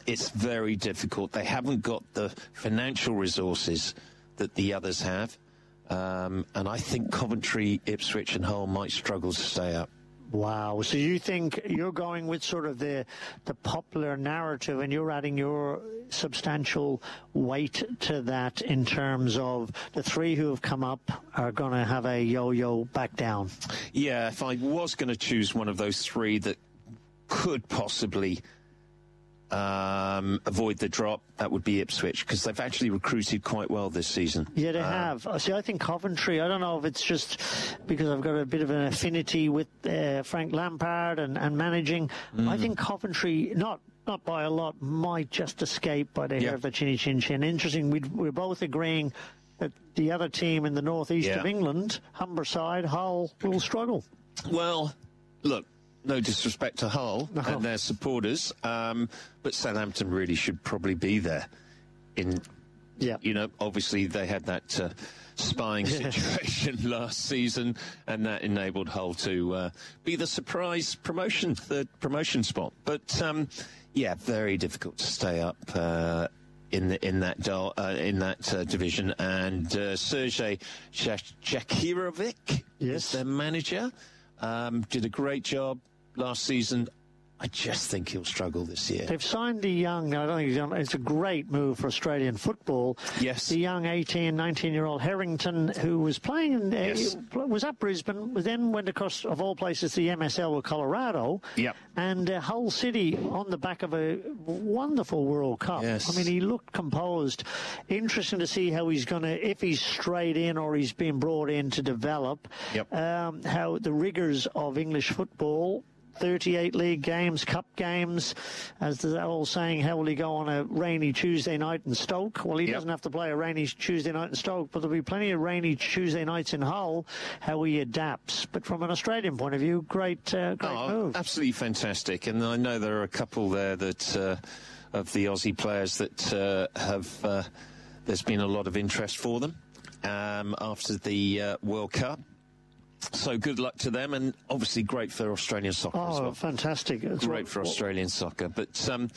it's very difficult. They haven't got the financial resources that the others have. And I think Coventry, Ipswich and Hull might struggle to stay up. Wow. So you think you're going with sort of the popular narrative, and you're adding your substantial weight to that in terms of the three who have come up are going to have a yo-yo back down? Yeah, if I was going to choose one of those three that could possibly avoid the drop, that would be Ipswich, because they've actually recruited quite well this season. Yeah, they have. See, I think Coventry, I don't know if it's just because I've got a bit of an affinity with Frank Lampard and managing. I think Coventry, not by a lot, might just escape by the hair of the chinny chin chin. Interesting, we're both agreeing that the other team in the northeast of England, Humberside, Hull, will struggle. Well, look, no disrespect to Hull and their supporters, but Southampton really should probably be there. Obviously they had that spying situation last season, and that enabled Hull to be the surprise third promotion spot. But very difficult to stay up in that division. And Sergei Shakirovic is their manager. Did a great job last season. I just think he'll struggle this year. They've signed the young, I don't think it's a great move for Australian football. Yes. The young 18, 19-year-old Harrington, who was playing, was at Brisbane, then went across, of all places, the MSL with Colorado. Yep. And Hull City on the back of a wonderful World Cup. Yes. I mean, he looked composed. Interesting to see how he's going to, if he's straight in or he's been brought in to develop, how the rigours of English football, 38 league games, cup games, as the old saying, how will he go on a rainy Tuesday night in Stoke? Well, he doesn't have to play a rainy Tuesday night in Stoke, but there'll be plenty of rainy Tuesday nights in Hull, how he adapts. But from an Australian point of view, great move. Absolutely fantastic. And I know there are a couple there that of the Aussie players that have there's been a lot of interest for them after the World Cup. So good luck to them, and obviously great for Australian soccer as well. Oh, fantastic. Great for Australian soccer. But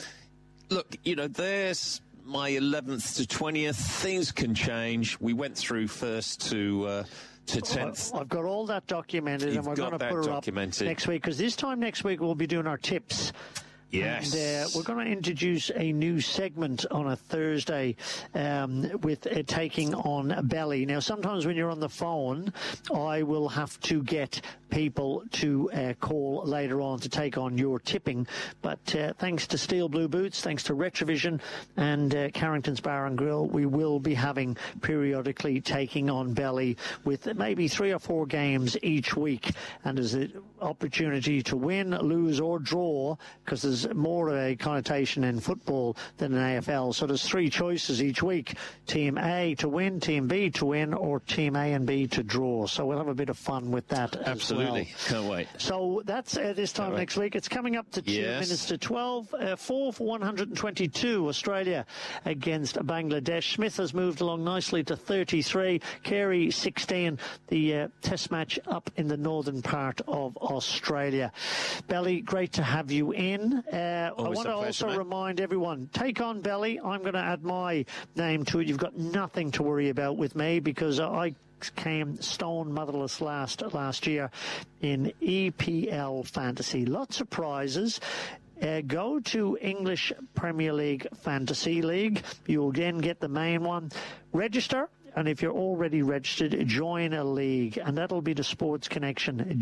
look, there's my 11th to 20th. Things can change. We went through first to 10th. I've got all that documented, and we're going to put her up next week, because this time next week we'll be doing our tips. Yes. And we're going to introduce a new segment on a Thursday with taking on Belly. Now, sometimes when you're on the phone, I will have to get people to call later on to take on your tipping. But thanks to Steel Blue Boots, thanks to Retrovision and Carrington's Bar and Grill, we will be having periodically taking on Belly with maybe 3 or 4 games each week. And there's an opportunity to win, lose or draw, because there's more of a connotation in football than in AFL. So there's 3 choices each week. Team A to win, Team B to win, or Team A and B to draw. So we'll have a bit of fun with that Absolutely. as well. Can't wait. So that's this time next week. It's coming up to 2 minutes to 12. 4 for 122, Australia against Bangladesh. Smith has moved along nicely to 33. Carey, 16. The test match up in the northern part of Australia. Belly, great to have you in. I want to also remind everyone, take on Belly. I'm going to add my name to it. You've got nothing to worry about with me, because I came stone motherless last year in EPL Fantasy. Lots of prizes. Go to English Premier League Fantasy League. You'll again get the main one. Register. And if you're already registered, join a league. And that'll be the Sports Connection.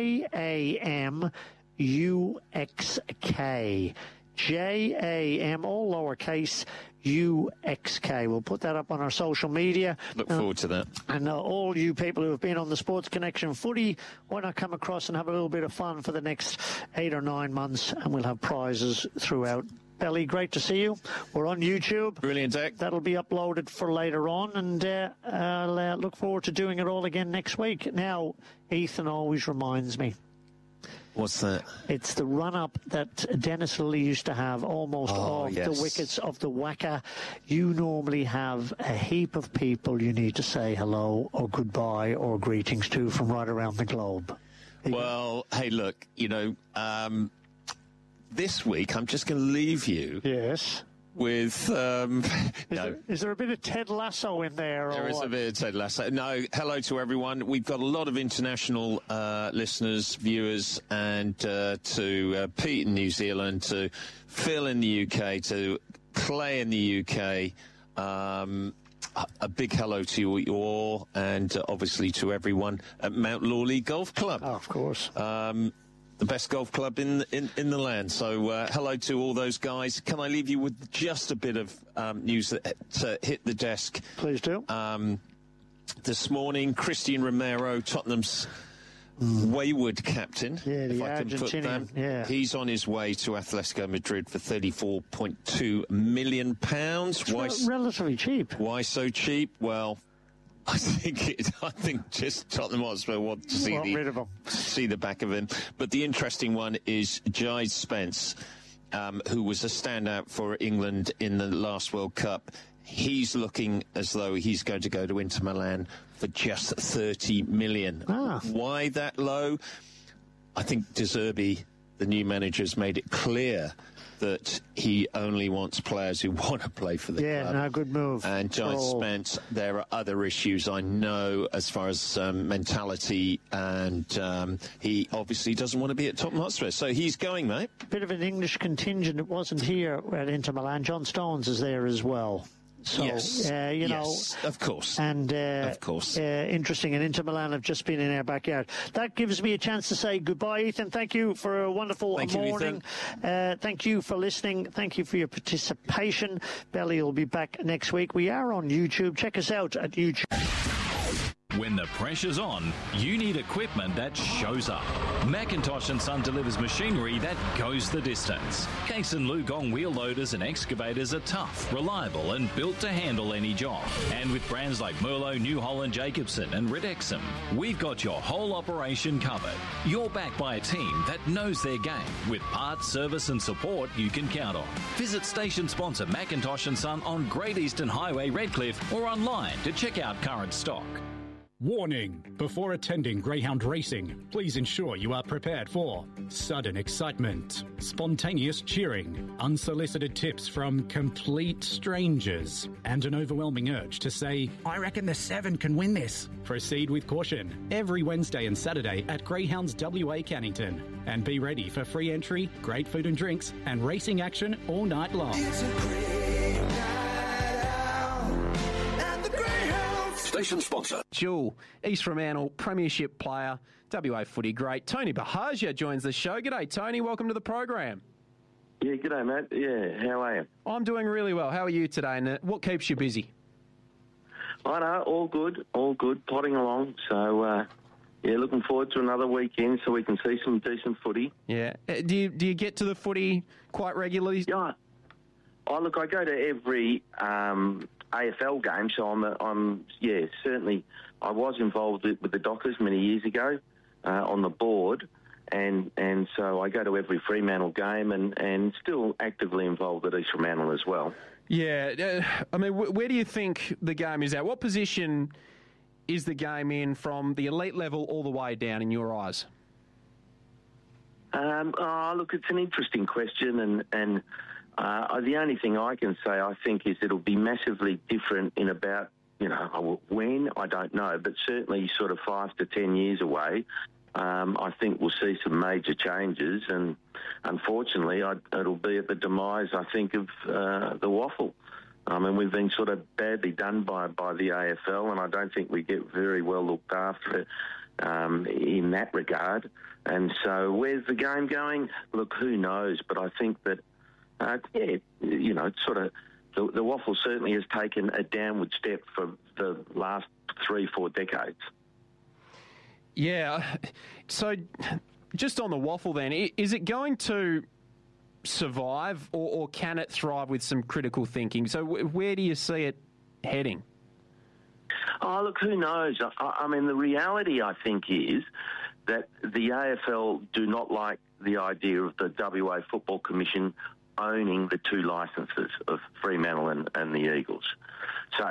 JAMUXK. JAM, all lowercase, UXK. We'll put that up on our social media. Look forward to that. And all you people who have been on the Sports Connection footy, why not come across and have a little bit of fun for the next 8 or 9 months, and we'll have prizes throughout. Belly, great to see you. We're on YouTube. Brilliant, Zach. That'll be uploaded for later on, and I'll look forward to doing it all again next week. Now, Ethan always reminds me. What's that? It's the run-up that Dennis Lilly used to have almost off the wickets of the WACA. You normally have a heap of people you need to say hello or goodbye or greetings to from right around the globe. Well, hey, look, This week, I'm just going to leave you. Yes. With is there a bit of Ted Lasso in there? There is a bit of Ted Lasso. No, hello to everyone. We've got a lot of international listeners, viewers, and to Pete in New Zealand, to Phil in the UK, to Clay in the UK. A big hello to you all, and obviously to everyone at Mount Lawley Golf Club. Oh, of course. The best golf club in the land. So hello to all those guys. Can I leave you with just a bit of news that hit the desk? Please do. This morning, Christian Romero, Tottenham's wayward captain, if I can put that. Yeah. He's on his way to Atletico Madrid for £34.2 million. It's relatively cheap. Why so cheap? Well, I think just Tottenham Hotspur want to see the back of him. But the interesting one is Jai Spence, who was a standout for England in the last World Cup. He's looking as though he's going to go to Inter Milan for just 30 million. Why that low? I think De Zerbi, the new manager, has made it clear that he only wants players who want to play for the club. Yeah, no, good move. And Jai Spence, there are other issues, I know, as far as mentality, and he obviously doesn't want to be at Tottenham Hotspur. So he's going, mate. Bit of an English contingent. It wasn't here at Inter Milan. John Stones is there as well. So, yes, of course. And of course. Interesting. And Inter Milan have just been in our backyard. That gives me a chance to say goodbye, Ethan. Thank you for a wonderful morning. Thank you for listening. Thank you for your participation. Belly will be back next week. We are on YouTube. Check us out at YouTube. When the pressure's on, you need equipment that shows up. Macintosh & Son delivers machinery that goes the distance. Case & Lugong wheel loaders and excavators are tough, reliable and built to handle any job. And with brands like Merlo, New Holland, Jacobson and Ridexum, we've got your whole operation covered. You're backed by a team that knows their game, with parts, service and support you can count on. Visit station sponsor Macintosh & Son on Great Eastern Highway, Redcliffe, or online to check out current stock. Warning! Before attending greyhound racing, please ensure you are prepared for sudden excitement, spontaneous cheering, unsolicited tips from complete strangers, and an overwhelming urge to say, "I reckon the 7 can win this." Proceed with caution every Wednesday and Saturday at Greyhounds WA Cannington. And be ready for free entry, great food and drinks, and racing action all night long. It's a great night out at the Greyhounds. Station sponsor. Jewel, East Fremantle, Premiership player, WA footy great. Tony Bahagia joins the show. G'day, Tony. Welcome to the program. Yeah, g'day, mate. Yeah, how are you? I'm doing really well. How are you today? And what keeps you busy? I know, all good, plodding along. So, looking forward to another weekend so we can see some decent footy. Yeah. Do you get to the footy quite regularly? Yeah. I go to every AFL game, so I'm certainly. I was involved with the Dockers many years ago on the board, and so I go to every Fremantle game and still actively involved at East Fremantle as well. Yeah, I mean, where do you think the game is at? What position is the game in from the elite level all the way down in your eyes? Look, it's an interesting question, and the only thing I can say, I think, is it'll be massively different in about, when, I don't know, but certainly sort of 5 to 10 years away. I think we'll see some major changes, and unfortunately, it'll be at the demise, I think, of the waffle. I mean, we've been sort of badly done by the AFL, and I don't think we get very well looked after in that regard. And so where's the game going? Look, who knows? But I think that, it's sort of the waffle certainly has taken a downward step for the last 3-4 decades. Yeah. So just on the waffle then, is it going to survive or can it thrive with some critical thinking? So where do you see it heading? Oh, look, who knows? I mean, the reality, I think, is that the AFL do not like the idea of the WA Football Commission owning the 2 licences of Fremantle and the Eagles. So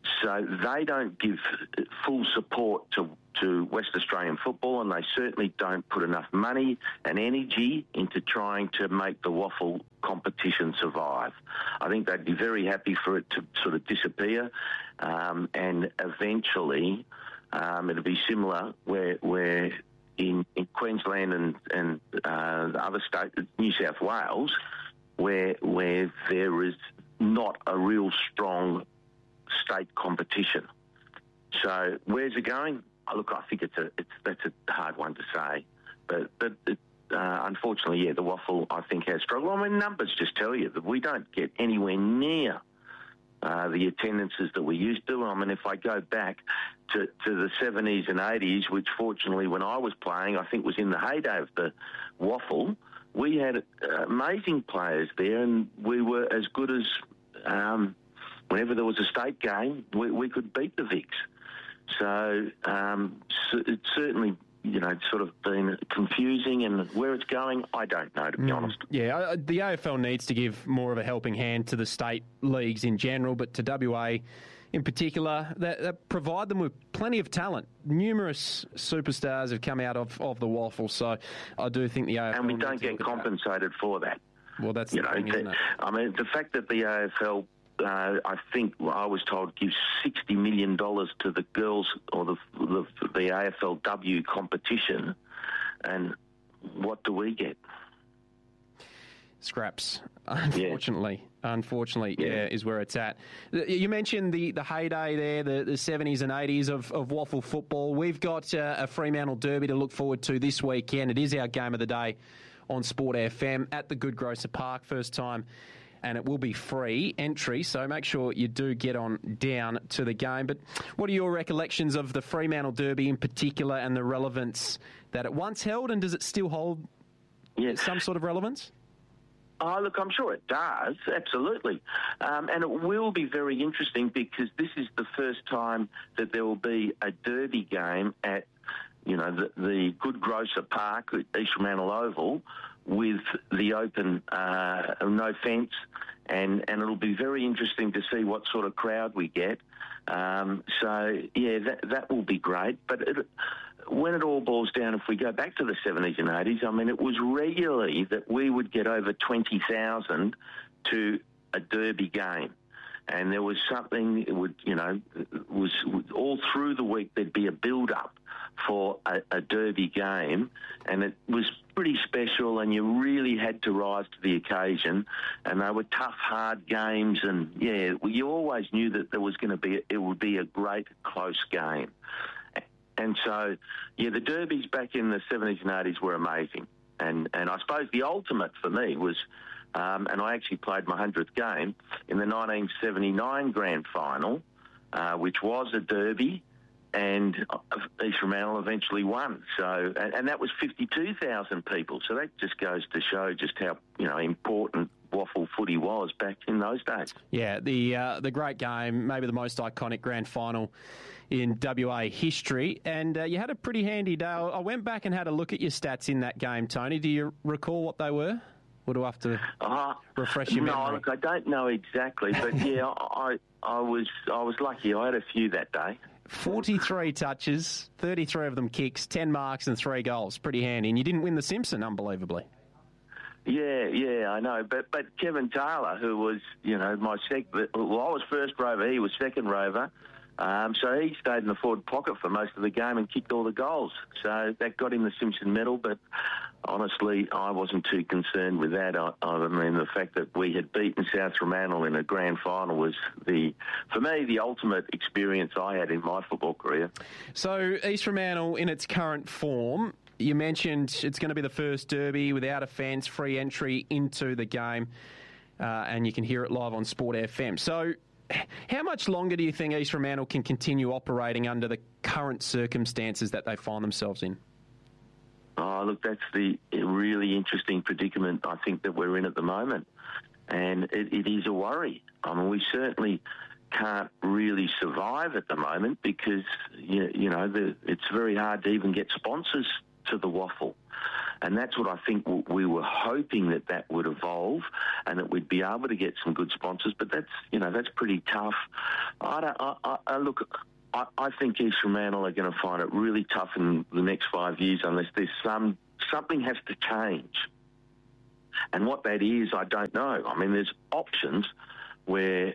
So they don't give full support to West Australian football, and they certainly don't put enough money and energy into trying to make the WAFL competition survive. I think they'd be very happy for it to sort of disappear, and eventually it'll be similar where in Queensland and the other states, New South Wales, where there is not a real strong state competition. So where's it going? Oh, look, I think that's a hard one to say, but unfortunately, the WAFL I think has struggled. I mean, numbers just tell you that we don't get anywhere near the attendances that we used to. I mean, if I go back to the 70s and 80s, which fortunately when I was playing, I think was in the heyday of the WAFL, we had amazing players there, and we were as good as whenever there was a state game, we could beat the Vics. So it's certainly, sort of been confusing, and where it's going, I don't know, to be honest. Yeah, the AFL needs to give more of a helping hand to the state leagues in general, but to WA in particular, that provide them with plenty of talent. Numerous superstars have come out of the WAFL, so I do think the AFL... And we don't get compensated for that. Well, that's the thing, isn't it? I mean, the fact that the AFL... I think I was told gives $60 million to the girls or the AFLW competition, and what do we get? Scraps, unfortunately. Yeah. Unfortunately, is where it's at. You mentioned the heyday there, the 70s and 80s of WAFL football. We've got a Fremantle Derby to look forward to this weekend. It is our game of the day on Sport FM at the Good Grocer Park, first time, and it will be free entry, so make sure you do get on down to the game. But what are your recollections of the Fremantle Derby in particular and the relevance that it once held, and does it still hold some sort of relevance? Oh, look, I'm sure it does, absolutely. And it will be very interesting because this is the first time that there will be a derby game at, the Good Grocer Park at East Fremantle Oval with the open, no fence, and it'll be very interesting to see what sort of crowd we get. That will be great. But when it all boils down, if we go back to the 70s and 80s, I mean, it was regularly that we would get over 20,000 to a derby game. And there was something, was all through the week there'd be a build-up for a derby game, and it was pretty special, and you really had to rise to the occasion, and they were tough, hard games, and you always knew that it would be a great close game. And so, the derbies back in the 70s and 80s were amazing, and I suppose the ultimate for me was, and I actually played my 100th game in the 1979 grand final, which was a derby, and East Fremantle eventually won. So, and that was 52,000 people. So that just goes to show just how important WAFL footy was back in those days. Yeah, the great game, maybe the most iconic grand final in WA history, and you had a pretty handy day. I went back and had a look at your stats in that game, Tony. Do you recall what they were? Or do I have to refresh your memory? No, look, I don't know exactly, but I was lucky. I had a few that day. 43 touches, 33 of them kicks, 10 marks and 3 goals. Pretty handy. And you didn't win the Simpson, unbelievably. Yeah, I know. But Kevin Taylor, who was, I was first rover, he was second rover. So he stayed in the forward pocket for most of the game and kicked all the goals. So that got him the Simpson medal, but honestly, I wasn't too concerned with that. I mean, the fact that we had beaten South Fremantle in a grand final was, for me, the ultimate experience I had in my football career. So East Fremantle, in its current form, you mentioned it's going to be the first derby without a fence, free entry into the game, and you can hear it live on Sport FM. So how much longer do you think East Fremantle can continue operating under the current circumstances that they find themselves in? Oh, look, that's the really interesting predicament I think that we're in at the moment. And it is a worry. I mean, we certainly can't really survive at the moment because, it's very hard to even get sponsors to the WAFL. And that's what I think we were hoping that would evolve and that we'd be able to get some good sponsors. But that's pretty tough. I think East Fremantle are going to find it really tough in the next 5 years unless there's something has to change. And what that is, I don't know. I mean, there's options where,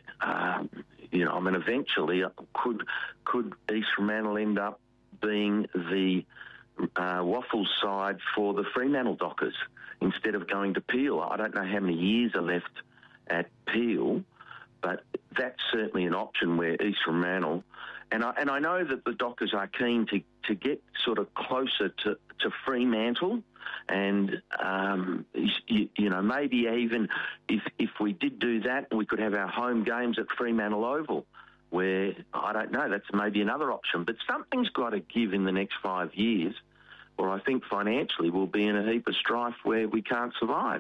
eventually could East Fremantle end up being the Waffles side for the Fremantle Dockers instead of going to Peel? I don't know how many years are left at Peel, but that's certainly an option where East Fremantle, and I know that the Dockers are keen to get sort of closer to Fremantle, and maybe even if we did do that, we could have our home games at Fremantle Oval, where, I don't know, that's maybe another option. But something's got to give in the next 5 years, or I think financially we'll be in a heap of strife where we can't survive.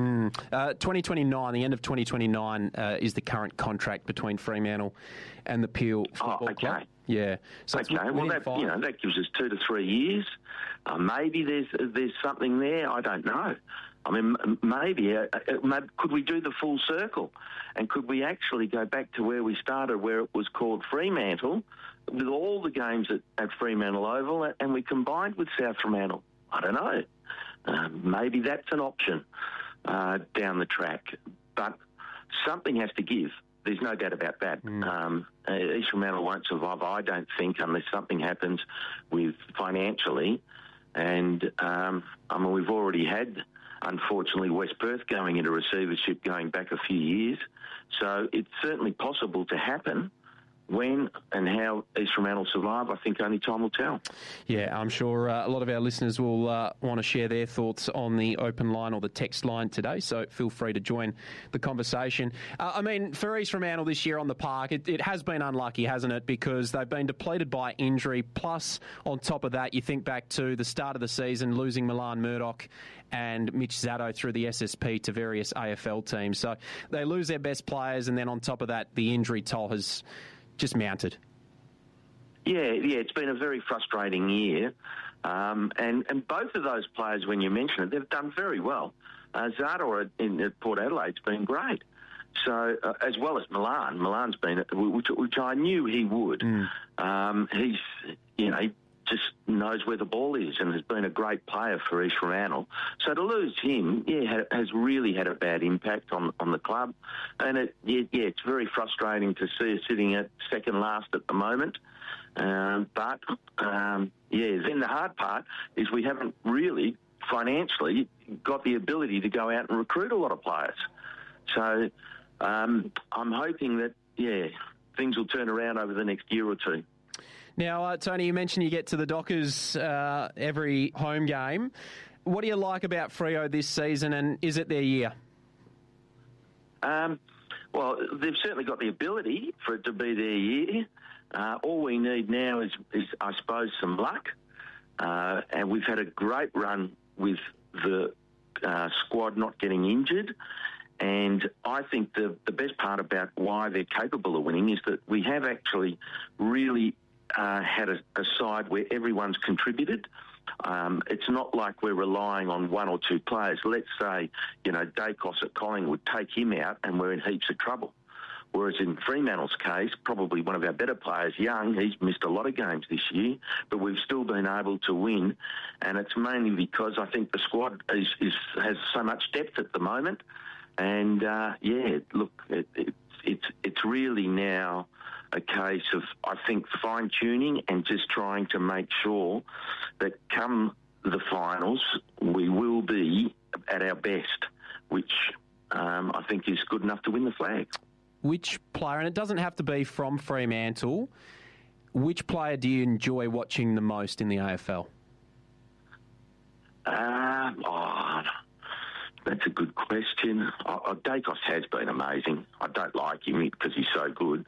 2029, the end of 2029 is the current contract between Fremantle and the Peel Football Club. Yeah. So okay. Well, that gives us 2 to 3 years. Maybe there's something there. I don't know. I mean, maybe could we do the full circle, and could we actually go back to where we started, where it was called Fremantle, with all the games at Fremantle Oval, and we combined with South Fremantle? I don't know. Maybe that's an option down the track, but something has to give. There's no doubt about that. East Fremantle won't survive, I don't think, unless something happens with financially. And we've already had, unfortunately, West Perth going into receivership going back a few years. So it's certainly possible to happen. When and how East Fremantle survive, I think only time will tell. Yeah, I'm sure a lot of our listeners will want to share their thoughts on the open line or the text line today, so feel free to join the conversation. For East Fremantle this year on the park, it has been unlucky, hasn't it? Because they've been depleted by injury, plus on top of that, you think back to the start of the season, losing Milan Murdoch and Mitch Zatto through the SSP to various AFL teams. So they lose their best players, and then on top of that, the injury toll has just mounted. Yeah, it's been a very frustrating year. And both of those players, when you mention it, they've done very well. Zatto at Port Adelaide's been great. So, as well as Milan. Milan's been, which I knew he would. He just knows where the ball is and has been a great player for East Fremantle. So to lose him, has really had a bad impact on the club. And it's very frustrating to see us sitting at second last at the moment. Then the hard part is we haven't really financially got the ability to go out and recruit a lot of players. So I'm hoping that, things will turn around over the next year or two. Now, Tony, you mentioned you get to the Dockers every home game. What do you like about Freo this season, and is it their year? Well, they've certainly got the ability for it to be their year. All we need now is I suppose, some luck. And we've had a great run with the squad not getting injured. And I think the best part about why they're capable of winning is that we have actually really had a side where everyone's contributed. It's not like we're relying on one or two players. Let's say, Dacos at Collingwood, take him out and we're in heaps of trouble. Whereas in Fremantle's case, probably one of our better players, Young, he's missed a lot of games this year, but we've still been able to win. And it's mainly because I think the squad has so much depth at the moment. And, it's really now a case of, I think, fine-tuning and just trying to make sure that come the finals, we will be at our best, which I think is good enough to win the flag. Which player, and it doesn't have to be from Fremantle, which player do you enjoy watching the most in the AFL? That's a good question. Dacos has been amazing. I don't like him because he's so good.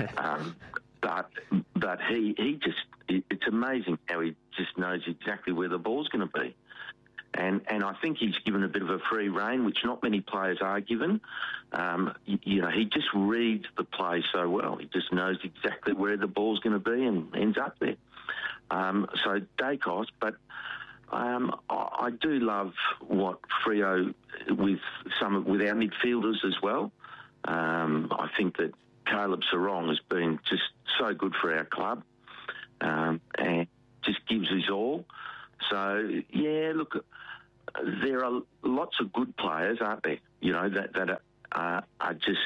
But he just, it's amazing how he just knows exactly where the ball's going to be. And I think he's given a bit of a free rein, which not many players are given. He just reads the play so well. He just knows exactly where the ball's going to be and ends up there. So Dacos, but I do love what Freo with our midfielders as well. I think that Caleb Sarong has been just so good for our club and just gives his all. So, yeah, look, there are lots of good players, aren't there? You know, that are just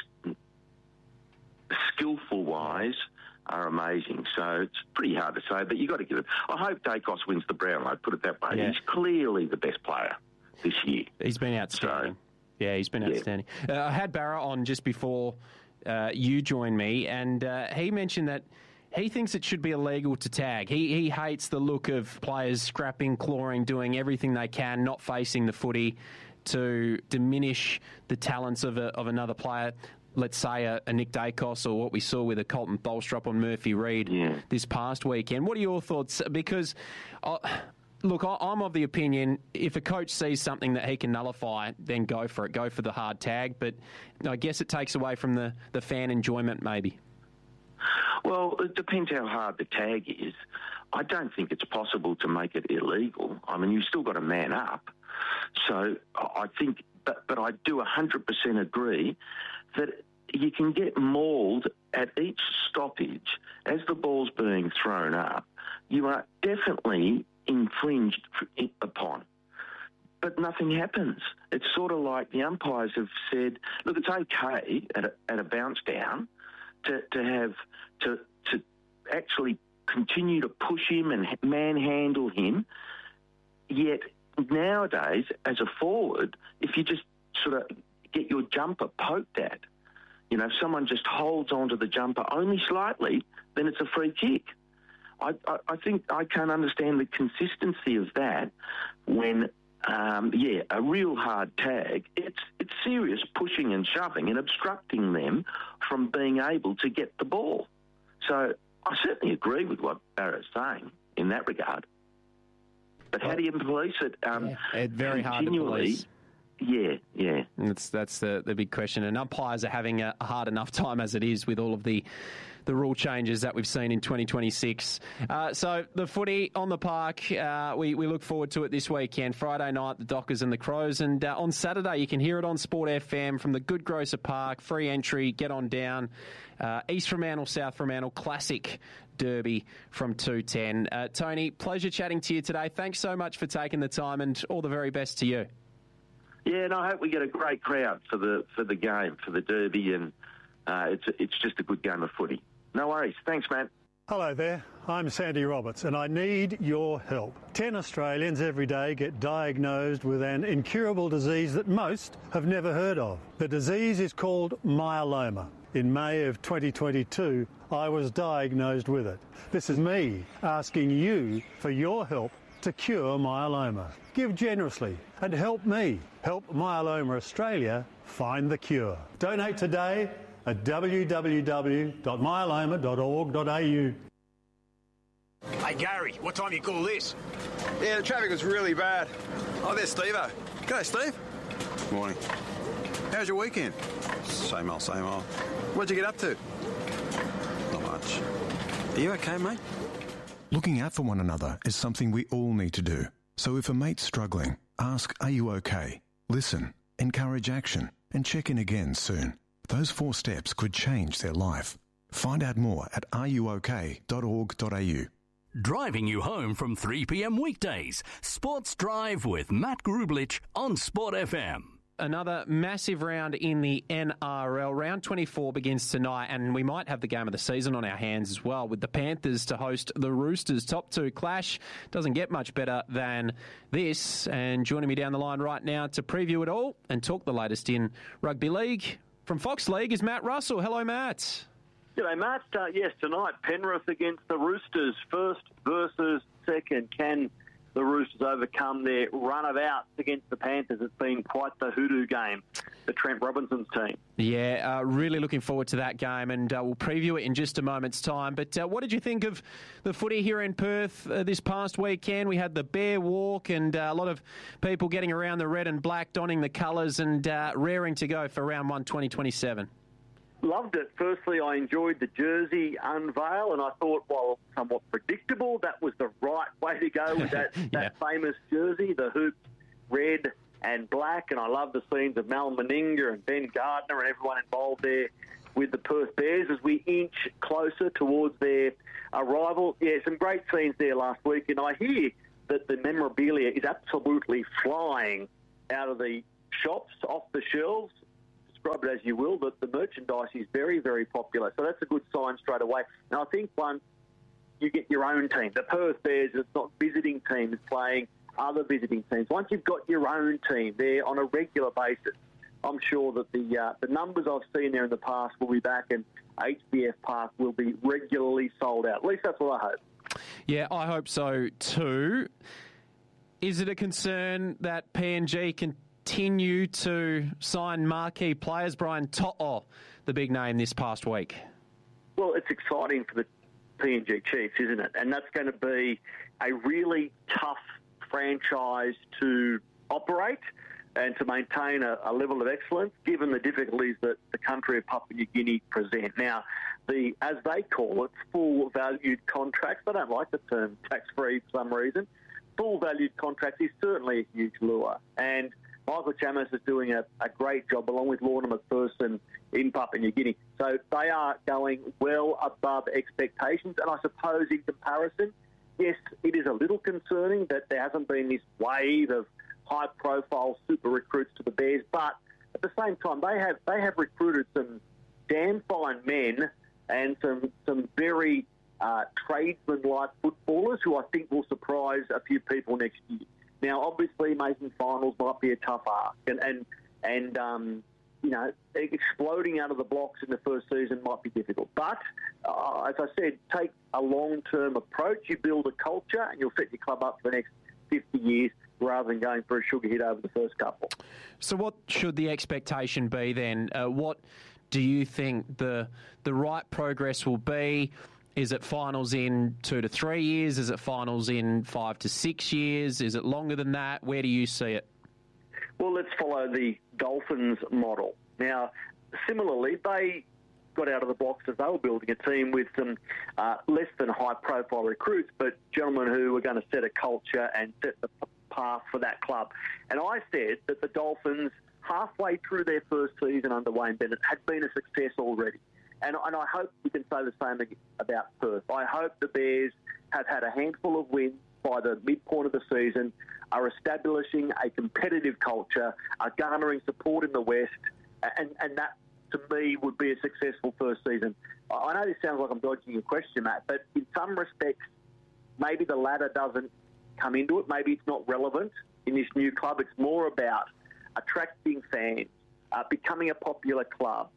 skillful-wise are amazing. So it's pretty hard to say, but you've got to give it. I hope Dacos wins the Brownlow, put it that way. Yeah. He's clearly the best player this year. He's been outstanding. He's been outstanding. I had Barra on just before you joined me, and he mentioned that he thinks it should be illegal to tag. He hates the look of players scrapping, clawing, doing everything they can, not facing the footy to diminish the talents of another player. Let's say a Nick Dacos, or what we saw with a Colton Bolstrop on Murphy Reid this past weekend. What are your thoughts? Because, look, I'm of the opinion if a coach sees something that he can nullify, then go for it. Go for the hard tag. But I guess it takes away from the fan enjoyment, maybe. Well, it depends how hard the tag is. I don't think it's possible to make it illegal. I mean, you've still got to man up. So I think, but I do 100% agree that you can get mauled at each stoppage as the ball's being thrown up. You are definitely infringed upon. But nothing happens. It's sort of like the umpires have said, look, it's okay at a bounce down to actually continue to push him and manhandle him. Yet nowadays, as a forward, if you just sort of get your jumper poked at, you know, if someone just holds onto the jumper only slightly, then it's a free kick. I think I can't understand the consistency of that when, a real hard tag, it's serious pushing and shoving and obstructing them from being able to get the ball. So I certainly agree with what Barra's saying in that regard. But how do you police it? It's very hard to police. Yeah. That's the big question. And umpires are having a hard enough time as it is with all of the rule changes that we've seen in 2026. So the footy on the park, we look forward to it this weekend. Friday night, the Dockers and the Crows. And on Saturday, you can hear it on Sport FM from the Good Grocer Park. Free entry, get on down. East Fremantle, South Fremantle, classic derby from 2:10. Tony, pleasure chatting to you today. Thanks so much for taking the time, and all the very best to you. Yeah, and I hope we get a great crowd for the game, for the derby, and it's just a good game of footy. No worries. Thanks, man. Hello there, I'm Sandy Roberts and I need your help. 10 Australians every day get diagnosed with an incurable disease that most have never heard of. The disease is called myeloma. In May of 2022, I was diagnosed with it. This is me asking you for your help to cure myeloma. Give generously and help me. Help Myeloma Australia find the cure. Donate today at www.myeloma.org.au. Hey Gary, what time you call this? Yeah, the traffic was really bad. Oh, there's Steve-o. G'day, Steve. Morning. How's your weekend? Same old, same old. What'd you get up to? Not much. Are you okay, mate? Looking out for one another is something we all need to do. So if a mate's struggling, ask, are you okay? Listen, encourage action, and check in again soon. Those 4 steps could change their life. Find out more at areyouok.org.au. Driving you home from 3 p.m. weekdays. Sports Drive with Matt Grublich on Sport FM. Another massive round in the NRL. Round 24 begins tonight, and we might have the game of the season on our hands as well, with the Panthers to host the Roosters. Top 2 clash. Doesn't get much better than this. And joining me down the line right now to preview it all and talk the latest in rugby league from Fox League is Matt Russell. Hello, Matt. G'day, Matt. Yes, tonight, Penrith against the Roosters. First versus second. Can the Roosters overcome their run of outs against the Panthers? It's been quite the hoodoo game for Trent Robinson's team. Yeah, really looking forward to that game, and we'll preview it in just a moment's time. But what did you think of the footy here in Perth this past weekend? We had the Bear Walk and a lot of people getting around the red and black, donning the colours and raring to go for round 1 2027. loved it. Firstly, I enjoyed the jersey unveil, and I thought, while somewhat predictable, that was the right way to go with that famous jersey, the hoop red and black. And I love the scenes of Mal Meninga and Ben Gardner and everyone involved there with the Perth Bears as we inch closer towards their arrival. Yeah, some great scenes there last week, and I hear that the memorabilia is absolutely flying out of the shops, off the shelves. Describe it as you will, but the merchandise is very, very popular. So that's a good sign straight away. And I think once you get your own team, the Perth Bears, it's not visiting teams playing other visiting teams. Once you've got your own team there on a regular basis, I'm sure that the numbers I've seen there in the past will be back, and HBF Park will be regularly sold out. At least that's what I hope. Yeah, I hope so too. Is it a concern that PNG continue to sign marquee players? Brian To'o, the big name this past week. Well, it's exciting for the PNG Chiefs, isn't it? And that's going to be a really tough franchise to operate and to maintain a level of excellence, given the difficulties that the country of Papua New Guinea present. Now, as they call it, full valued contracts. I don't like the term tax-free for some reason. Full valued contracts is certainly a huge lure. And Michael Chammas is doing a great job, along with Lorna McPherson in Papua New Guinea. So they are going well above expectations. And I suppose in comparison, yes, it is a little concerning that there hasn't been this wave of high-profile super recruits to the Bears, but at the same time, they have recruited some damn fine men and some very tradesman-like footballers who I think will surprise a few people next year. Now, obviously, making finals might be a tough ask, and exploding out of the blocks in the first season might be difficult. But as I said, take a long-term approach. You build a culture, and you'll set your club up for the next 50 years, rather than going for a sugar hit over the first couple. So what should the expectation be then? What do you think the right progress will be? Is it finals in 2 to 3 years? Is it finals in 5 to 6 years? Is it longer than that? Where do you see it? Well, let's follow the Dolphins model. Now, similarly, they got out of the blocks as they were building a team with some less than high-profile recruits, but gentlemen who were going to set a culture and set the path for that club. And I said that the Dolphins, halfway through their first season under Wayne Bennett, had been a success already. And I hope we can say the same about Perth. I hope the Bears have had a handful of wins by the midpoint of the season, are establishing a competitive culture, are garnering support in the West, and that, to me, would be a successful first season. I know this sounds like I'm dodging your question, Matt, but in some respects, maybe the latter doesn't come into it. Maybe it's not relevant in this new club. It's more about attracting fans, becoming a popular club,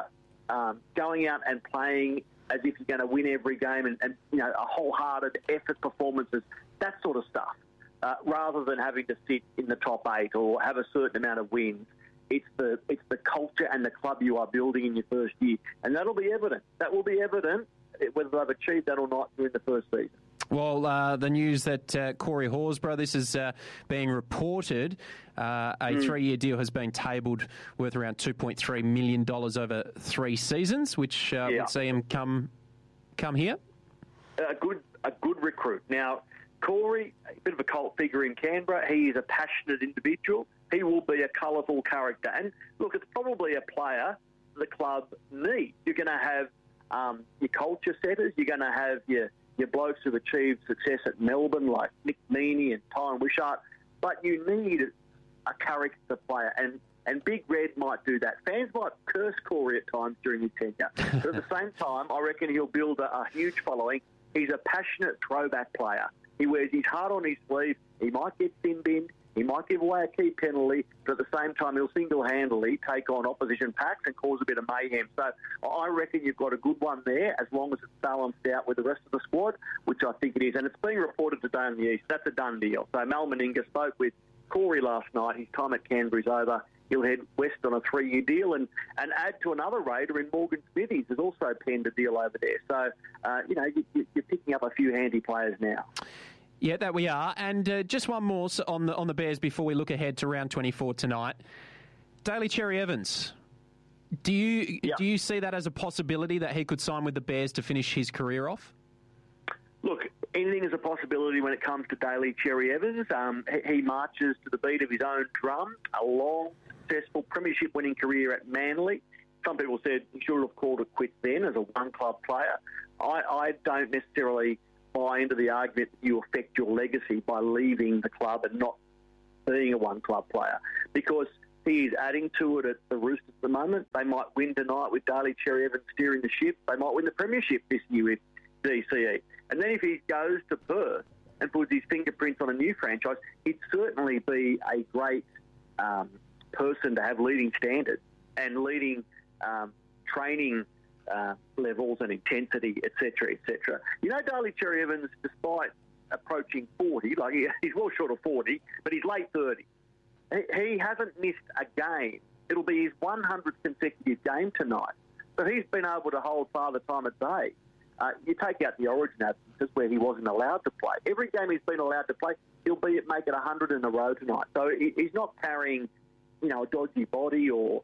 going out and playing as if you're going to win every game and a wholehearted effort performances, that sort of stuff, rather than having to sit in the top 8 or have a certain amount of wins. It's the culture and the club you are building in your first year, and that'll be evident. That will be evident whether they've achieved that or not during the first season. Well, the news that Corey Horsburgh, this is being reported, a 3-year deal has been tabled worth around $2.3 million over 3 seasons, which would see him come here. A good recruit. Now, Corey, a bit of a cult figure in Canberra. He is a passionate individual. He will be a colourful character. And look, it's probably a player the club needs. You're going to have your culture setters. You're going to have your blokes who've achieved success at Melbourne, like Nick Meaney and Tyron Wishart, but you need a character player, and Big Red might do that. Fans might curse Corey at times during his tenure, but at the same time, I reckon he'll build a huge following. He's a passionate throwback player. He wears his heart on his sleeve. He might get sin-binned. He might give away a key penalty, but at the same time, he'll single-handedly take on opposition packs and cause a bit of mayhem. So I reckon you've got a good one there, as long as it's balanced out with the rest of the squad, which I think it is. And it's being reported today in the East. That's a done deal. So Mal Meninga spoke with Corey last night. His time at Canberra is over. He'll head west on a 3-year deal and add to another Raider in Morgan Smithies has also penned a deal over there. So, you're picking up a few handy players now. Yeah, that we are. And just one more on the Bears before we look ahead to round 24 tonight. Daly Cherry Evans, Do you see that as a possibility that he could sign with the Bears to finish his career off? Look, anything is a possibility when it comes to Daly Cherry Evans. He marches to the beat of his own drum, a long, successful premiership-winning career at Manly. Some people said he should have called it quits then as a one-club player. I don't necessarily buy into the argument that you affect your legacy by leaving the club and not being a one-club player, because he is adding to it at the Roosters at the moment. They might win tonight with Daly Cherry Evans steering the ship. They might win the premiership this year with DCE. And then if he goes to Perth and puts his fingerprints on a new franchise, he'd certainly be a great person to have leading standards and leading training levels and intensity, etc., etc. You know, Daly Cherry Evans, despite approaching 40, like he's well short of 40, but he's late 30. He hasn't missed a game. It'll be his 100th consecutive game tonight. So he's been able to hold Father Time at bay. You take out the Origin absences where he wasn't allowed to play. Every game he's been allowed to play, he'll make it 100 in a row tonight. So he's not carrying, a dodgy body or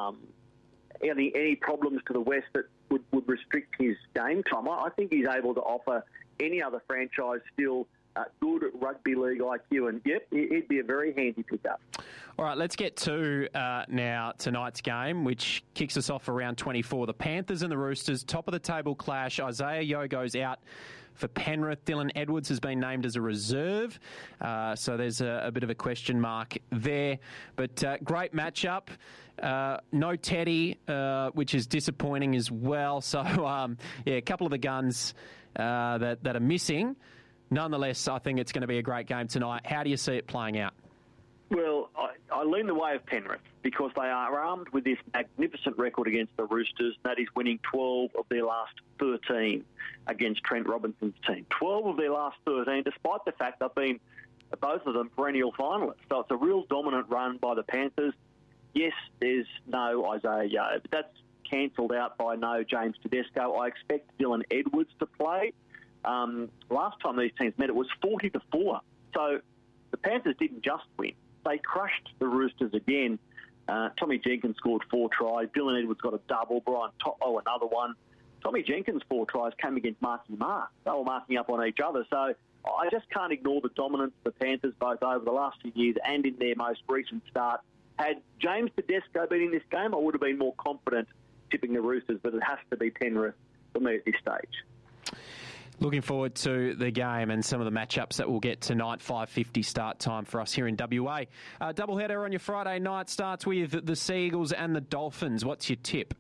any problems to the West that would restrict his game time. I think he's able to offer any other franchise still good rugby league IQ, and yep, he'd be a very handy pickup. All right, let's get to now tonight's game, which kicks us off around 24. The Panthers and the Roosters, top of the table clash. Isaiah Yeo goes out for Penrith. Dylan Edwards has been named as a reserve, so there's a bit of a question mark there. But great matchup. No Teddy, which is disappointing as well. So, a couple of the guns that are missing. Nonetheless, I think it's going to be a great game tonight. How do you see it playing out? Well, I lean the way of Penrith because they are armed with this magnificent record against the Roosters. That is winning 12 of their last 13 against Trent Robinson's team. 12 of their last 13, despite the fact they've been, both of them, perennial finalists. So it's a real dominant run by the Panthers. Yes, there's no Isaiah Yeo, but that's cancelled out by no James Tedesco. I expect Dylan Edwards to play. Last time these teams met, it was 40-4. So the Panthers didn't just win. They crushed the Roosters again. Tommy Jenkins scored 4 tries. Dylan Edwards got a double. Brian To'o, another one. Tommy Jenkins' 4 tries came against Marky Mark. They were marking up on each other. So I just can't ignore the dominance of the Panthers both over the last few years and in their most recent start. Had James Tedesco been in this game, I would have been more confident tipping the Roosters, but it has to be Penrith for me at this stage. Looking forward to the game and some of the matchups that we'll get tonight. 5:50 start time for us here in WA. Doubleheader on your Friday night starts with the Sea Eagles and the Dolphins. What's your tip?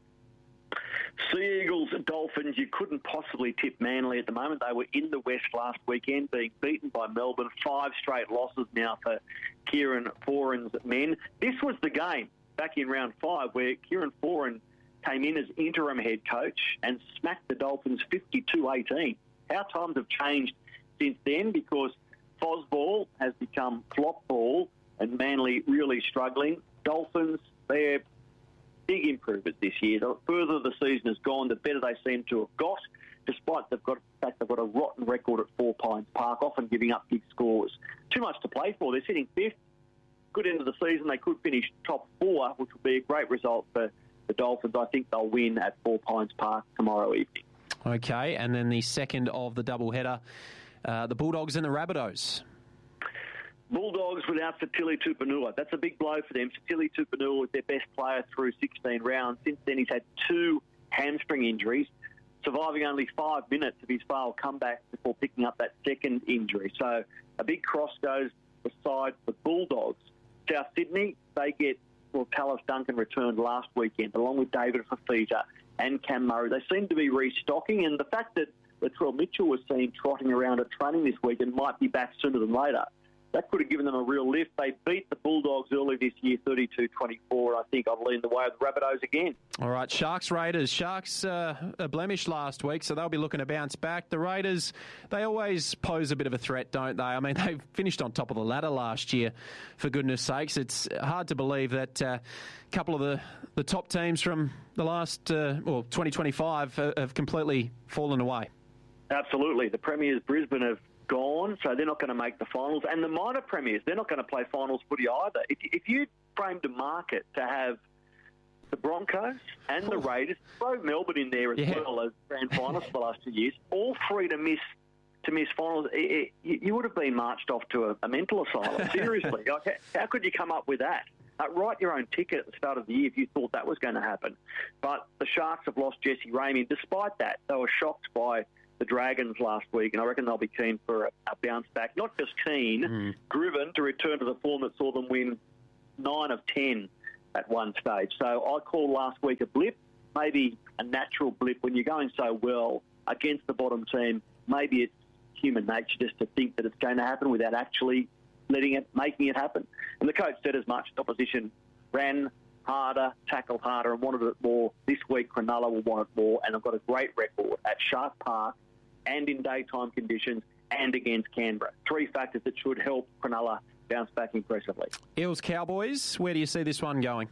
Sea Eagles and Dolphins, you couldn't possibly tip Manly at the moment. They were in the West last weekend, being beaten by Melbourne. 5 straight losses now for Kieran Foran's men. This was the game back in round 5 where Kieran Foran came in as interim head coach and smacked the Dolphins 52-18. How times have changed since then, because Fosball has become flop ball and Manly really struggling. Dolphins, they're big improvement this year. The further the season has gone, the better they seem to have got, despite the fact they've got a rotten record at 4 Pines Park, often giving up big scores. Too much to play for. They're sitting 5th. Good end of the season. They could finish top 4, which will be a great result for the Dolphins. I think they'll win at 4 Pines Park tomorrow evening. Okay, and then the second of the doubleheader, the Bulldogs and the Rabbitohs. Bulldogs without Fatili Tupanua. That's a big blow for them. Fatili Tupanua was their best player through 16 rounds. Since then, he's had 2 hamstring injuries, surviving only 5 minutes of his failed comeback before picking up that second injury. So a big cross goes beside the Bulldogs. South Sydney, they get, Tallis Duncan returned last weekend, along with David Fafita and Cam Murray. They seem to be restocking, and the fact that Latrell Mitchell was seen trotting around at training this week and might be back sooner than later, that could have given them a real lift. They beat the Bulldogs early this year, 32-24. I think I've leaned the way of the Rabbitohs again. All right, Sharks, Raiders. Sharks a blemish last week, so they'll be looking to bounce back. The Raiders, they always pose a bit of a threat, don't they? I mean, they finished on top of the ladder last year, for goodness sakes. It's hard to believe that a couple of the top teams from the last 2025 have completely fallen away. Absolutely. The Premiers, Brisbane, have gone, so they're not going to make the finals. And the minor premiers, they're not going to play finals footy either. If you framed a market to have the Broncos and the Raiders, throw Melbourne in there as well as grand finalists for the last 2 years, all three to miss finals, you would have been marched off to a mental asylum. Seriously. How could you come up with that? Write your own ticket at the start of the year if you thought that was going to happen. But the Sharks have lost Jesse Ramey. Despite that, they were shocked by the Dragons last week, and I reckon they'll be keen for a bounce back. Not just keen, driven to return to the form that saw them win 9 of 10 at one stage. So I call last week a blip, maybe a natural blip when you're going so well against the bottom team. Maybe it's human nature just to think that it's going to happen without actually making it happen. And the coach said as much. The opposition ran harder, tackled harder, and wanted it more. This week, Cronulla will want it more, and they've got a great record at Shark Park and in daytime conditions and against Canberra. 3 factors that should help Cronulla bounce back impressively. Eels Cowboys, where do you see this one going?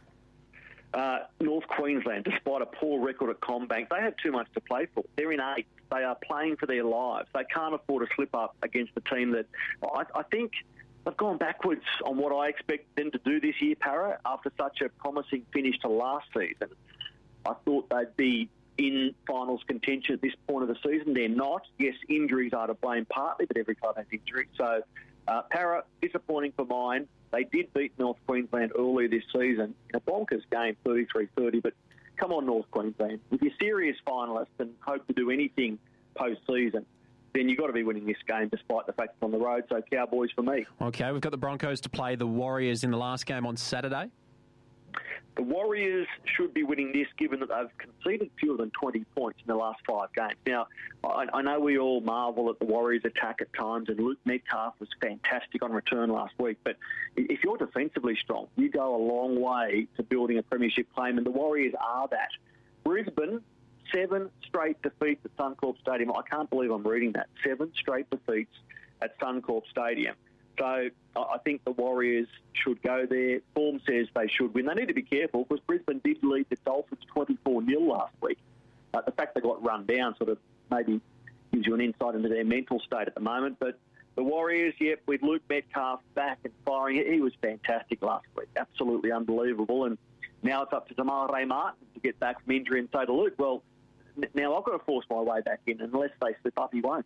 North Queensland, despite a poor record at CommBank, they have too much to play for. They're in 8th. They are playing for their lives. They can't afford to slip up against a team that I think they've gone backwards on what I expect them to do this year, Para, after such a promising finish to last season. I thought they'd be in finals contention at this point of the season. They're not. Yes, injuries are to blame partly, but every club has injuries. So, Para, disappointing for mine. They did beat North Queensland earlier this season in a bonkers game, 33-30, but come on, North Queensland. If you're serious finalists and hope to do anything post-season, then you've got to be winning this game despite the fact it's on the road. So Cowboys for me. Okay, we've got the Broncos to play the Warriors in the last game on Saturday. The Warriors should be winning this, given that they've conceded fewer than 20 points in the last 5 games. Now, I know we all marvel at the Warriors' attack at times, and Luke Metcalf was fantastic on return last week. But if you're defensively strong, you go a long way to building a premiership claim, and the Warriors are that. Brisbane, 7 straight defeats at Suncorp Stadium. I can't believe I'm reading that. 7 straight defeats at Suncorp Stadium. So I think the Warriors should go there. Form says they should win. They need to be careful because Brisbane did lead the Dolphins 24-0 last week. The fact they got run down sort of maybe gives you an insight into their mental state at the moment. But the Warriors, with Luke Metcalf back and firing, he was fantastic last week. Absolutely unbelievable. And now it's up to Jamal Ray Martin to get back from injury and say to Luke, well, now I've got to force my way back in. Unless they slip up, he won't.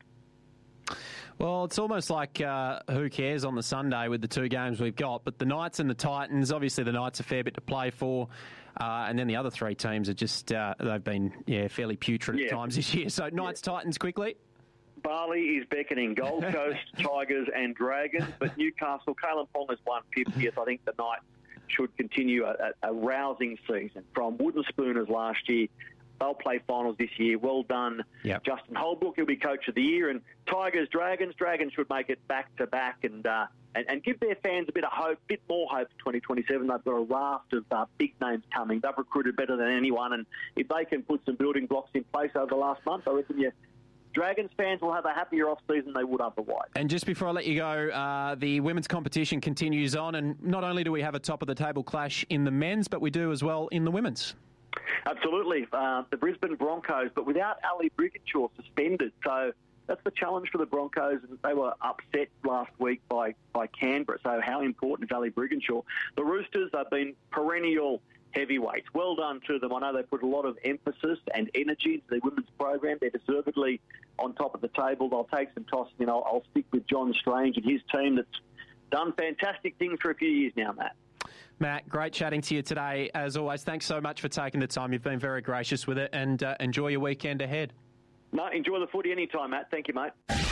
Well, it's almost like who cares on the Sunday with the 2 games we've got. But the Knights and the Titans, obviously the Knights a fair bit to play for. And then the other 3 teams are just, they've been fairly putrid at times this year. So Knights, Titans quickly. Bali is beckoning. Gold Coast, Tigers and Dragons. But Newcastle, Kalen Pong has won 50th. I think the Knights should continue a rousing season from wooden spooners last year. They'll play finals this year. Well done, Justin Holbrook. He'll be coach of the year. And Tigers, Dragons should make it back-to-back and give their fans a bit of hope, bit more hope for 2027. They've got a raft of big names coming. They've recruited better than anyone. And if they can put some building blocks in place over the last month, I reckon Dragons fans will have a happier off-season than they would otherwise. And just before I let you go, the women's competition continues on. And not only do we have a top-of-the-table clash in the men's, but we do as well in the women's. Absolutely. The Brisbane Broncos, but without Ali Brigginshaw suspended. So that's the challenge for the Broncos. And they were upset last week by Canberra. So how important is Ali Brigginshaw? The Roosters have been perennial heavyweights. Well done to them. I know they put a lot of emphasis and energy into their women's program. They're deservedly on top of the table. They'll take some tossing. I'll stick with John Strange and his team that's done fantastic things for a few years now, Matt. Matt, great chatting to you today. As always, thanks so much for taking the time. You've been very gracious with it, and enjoy your weekend ahead. No, enjoy the footy anytime, Matt. Thank you, mate.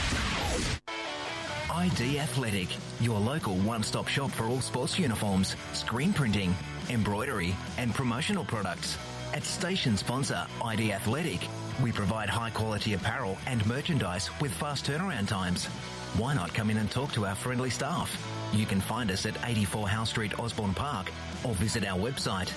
ID Athletic, your local one-stop shop for all sports uniforms, screen printing, embroidery and promotional products. At station sponsor ID Athletic, we provide high-quality apparel and merchandise with fast turnaround times. Why not come in and talk to our friendly staff? You can find us at 84 Howe Street, Osborne Park, or visit our website,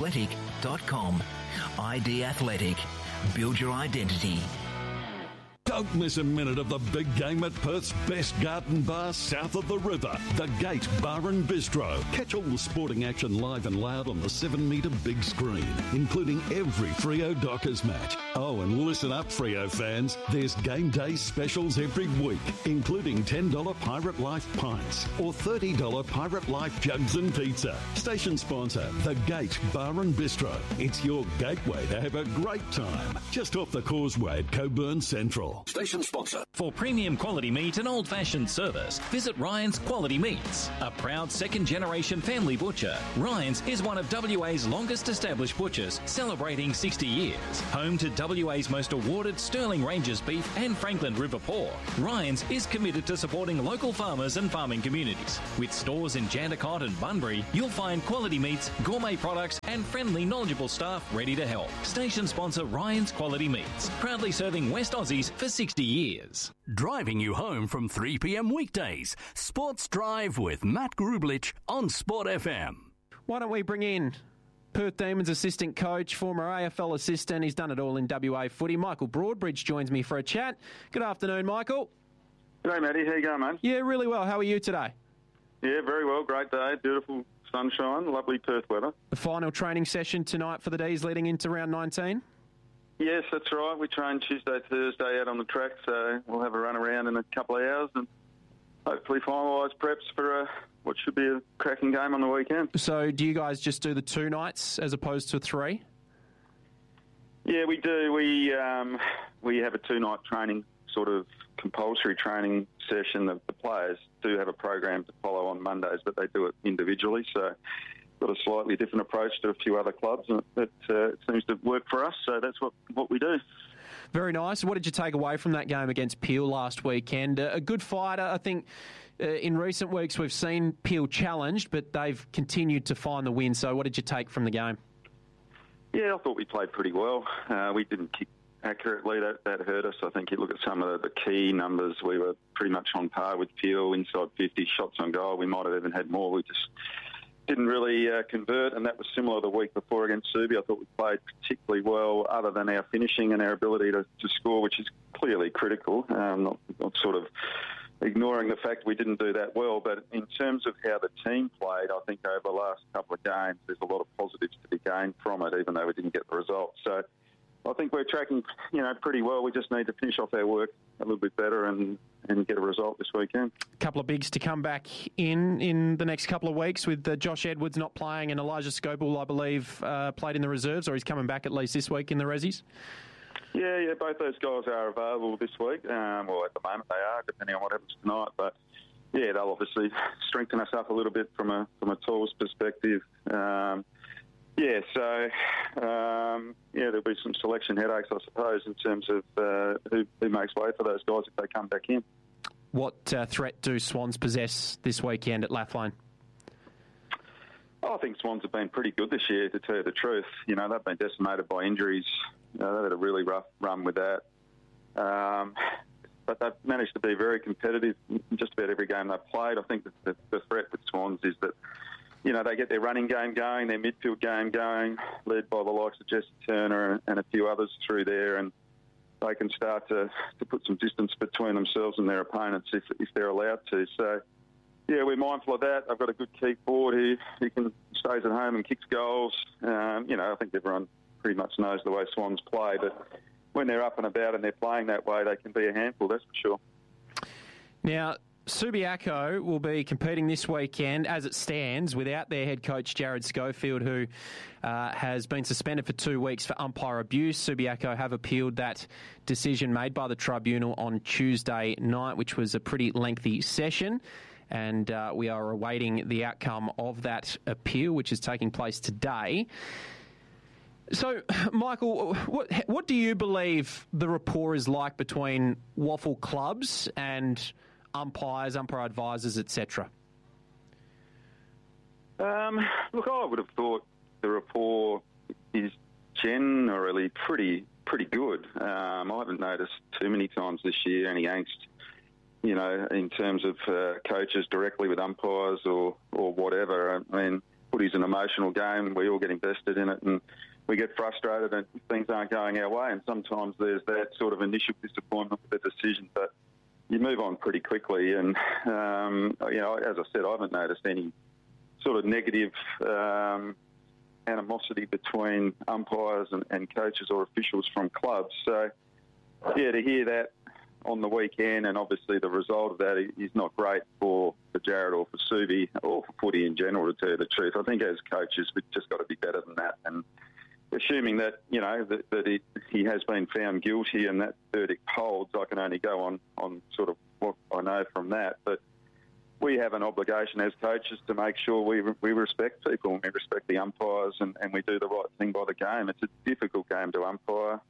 www.idathletic.com. ID Athletic. Build your identity. Don't miss a minute of the big game at Perth's best garden bar south of the river, the Gate Bar and Bistro. Catch all the sporting action live and loud on the 7-metre big screen, including every Freo Dockers match. Oh, and listen up, Freo fans. There's game day specials every week, including $10 Pirate Life pints or $30 Pirate Life jugs and pizza. Station sponsor, the Gate Bar and Bistro. It's your gateway to have a great time. Just off the causeway at Coburn Central. Station sponsor. For premium quality meat and old-fashioned service, visit Ryan's Quality Meats. A proud second-generation family butcher, Ryan's is one of WA's longest-established butchers, celebrating 60 years. Home to WA's most awarded Sterling Ranges beef and Franklin River pork, Ryan's is committed to supporting local farmers and farming communities. With stores in Jandakot and Bunbury, you'll find quality meats, gourmet products and friendly, knowledgeable staff ready to help. Station sponsor Ryan's Quality Meats, proudly serving West Aussies for 60 years. Driving you home from 3 p.m. weekdays. Sports Drive with Matt Grublich on Sport FM. Why don't we bring in Perth Demons assistant coach, former AFL assistant. He's done it all in WA footy. Michael Broadbridge joins me for a chat. Good afternoon, Michael. G'day, Matty. How you going, mate? Yeah, really well. How are you today? Yeah, very well. Great day. Beautiful sunshine. Lovely Perth weather. The final training session tonight for the D's leading into round 19? Yes, that's right. We train Tuesday, Thursday out on the track, so we'll have a run around in a couple of hours and hopefully finalise preps for what should be a cracking game on the weekend. So do you guys just do the 2 nights as opposed to 3? Yeah, we do. We have a 2-night training, sort of compulsory training session. The players do have a program to follow on Mondays, but they do it individually, so got a slightly different approach to a few other clubs, and it seems to work for us, so that's what we do. Very nice. What did you take away from that game against Peel last weekend? A good fighter. I think in recent weeks we've seen Peel challenged, but they've continued to find the win. So what did you take from the game? Yeah, I thought we played pretty well. We didn't kick accurately. That hurt us. I think you look at some of the key numbers, we were pretty much on par with Peel, inside 50 shots on goal. We might have even had more. We just didn't really convert, and that was similar the week before against Subi. I thought we played particularly well, other than our finishing and our ability to score, which is clearly critical. Not sort of ignoring the fact we didn't do that well, but in terms of how the team played, I think over the last couple of games, there's a lot of positives to be gained from it, even though we didn't get the results. So I think we're tracking, pretty well. We just need to finish off our work a little bit better and get a result this weekend. A couple of bigs to come back in the next couple of weeks, with Josh Edwards not playing and Elijah Scobell, I believe, played in the reserves, or he's coming back at least this week in the Rezzies. Yeah, both those guys are available this week. Well, at the moment they are, depending on what happens tonight. But yeah, they'll obviously strengthen us up a little bit from a tools perspective. There'll be some selection headaches, I suppose, in terms of who makes way for those guys if they come back in. What threat do Swans possess this weekend at Lathlane? I think Swans have been pretty good this year, to tell you the truth. They've been decimated by injuries. They've had a really rough run with that. But they've managed to be very competitive in just about every game they've played. I think that the threat with Swans is that, they get their running game going, their midfield game going, led by the likes of Jesse Turner and a few others through there, and they can start to put some distance between themselves and their opponents if they're allowed to. So, yeah, we're mindful of that. I've got a good key forward who stays at home and kicks goals. I think everyone pretty much knows the way Swans play, but when they're up and about and they're playing that way, they can be a handful, that's for sure. Now, Subiaco will be competing this weekend as it stands without their head coach Jared Schofield, who has been suspended for 2 weeks for umpire abuse. Subiaco have appealed that decision made by the tribunal on Tuesday night, which was a pretty lengthy session. And we are awaiting the outcome of that appeal, which is taking place today. So, Michael, what do you believe the rapport is like between WAFL clubs and umpires, umpire advisors, etc.? Look, I would have thought the rapport is generally pretty good. I haven't noticed too many times this year any angst, in terms of coaches directly with umpires or whatever. I mean, footy's an emotional game. We all get invested in it, and we get frustrated and things aren't going our way, and sometimes there's that sort of initial disappointment with the decision, but you move on pretty quickly. And, as I said, I haven't noticed any sort of negative animosity between umpires and coaches or officials from clubs. So, yeah, to hear that on the weekend, and obviously the result of that is not great for Jared or for Subi or for footy in general, to tell you the truth. I think as coaches, we've just got to be better than that. And assuming that, that he has been found guilty and that verdict holds, I can only go on sort of what I know from that. But we have an obligation as coaches to make sure we respect people and we respect the umpires and we do the right thing by the game. It's a difficult game to umpire.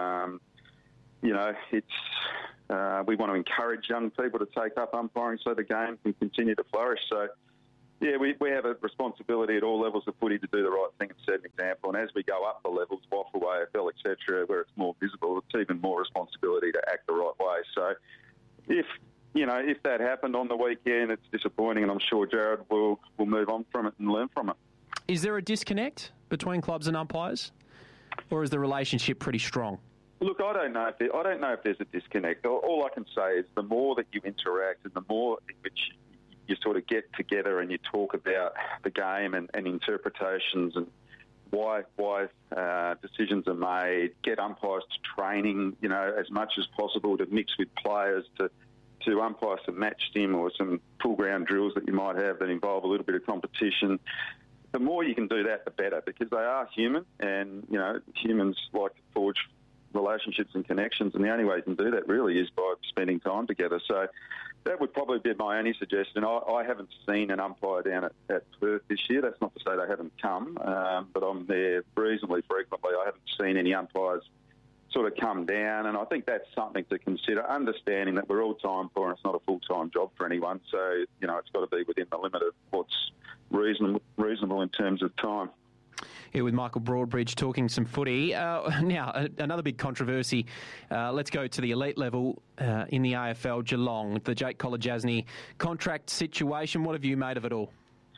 We want to encourage young people to take up umpiring so the game can continue to flourish. So, yeah, we have a responsibility at all levels of footy to do the right thing and set an example. And as we go up the levels, WAFL, AFL, etc., where it's more visible, it's even more responsibility to act the right way. So if that happened on the weekend, it's disappointing, and I'm sure Jared will move on from it and learn from it. Is there a disconnect between clubs and umpires, or is the relationship pretty strong? Look, I don't know if there's a disconnect. All I can say is the more that you interact and the more in which you sort of get together and you talk about the game and interpretations and why decisions are made, get umpires to training, as much as possible to mix with players to umpire some match sim or some full ground drills that you might have that involve a little bit of competition. The more you can do that, the better, because they are human, and humans like to forge relationships and connections, and the only way you can do that really is by spending time together. So that would probably be my only suggestion. I haven't seen an umpire down at Perth this year. That's not to say they haven't come, but I'm there reasonably frequently. I haven't seen any umpires sort of come down, and I think that's something to consider, understanding that we're all time poor and it's not a full-time job for anyone. So, it's got to be within the limit of what's reasonable in terms of time. Here with Michael Broadbridge talking some footy. Now, another big controversy. Let's go to the elite level in the AFL, Geelong, the Jake Kolodjasny contract situation. What have you made of it all?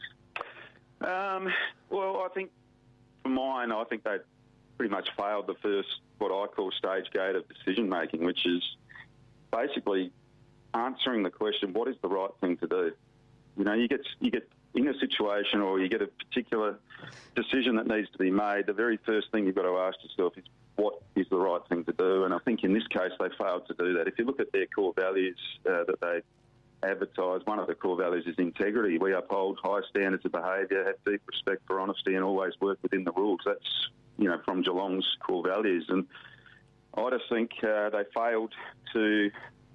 Well, I think for mine, I think they pretty much failed the first, what I call stage gate of decision making, which is basically answering the question, what is the right thing to do? You get in a situation or you get a particular decision that needs to be made, the very first thing you've got to ask yourself is, what is the right thing to do? And I think in this case they failed to do that. If you look at their core values that they advertise, one of the core values is integrity. We uphold high standards of behaviour, have deep respect for honesty and always work within the rules. That's, from Geelong's core values. And I just think they failed to